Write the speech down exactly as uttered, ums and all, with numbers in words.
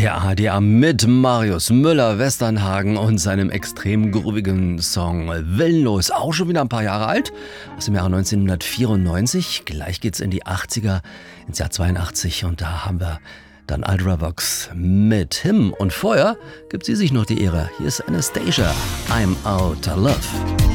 Der A D A mit Marius Müller-Westernhagen und seinem extrem groovigen Song Willenlos. Auch schon wieder ein paar Jahre alt, aus dem Jahre neunzehnhundertvierundneunzig. Gleich geht's in die achtziger, ins Jahr zweiundachtzig, und da haben wir dann Ultravox mit Him. Und vorher gibt sie sich noch die Ehre. Hier ist Anastasia, I'm Out of Love.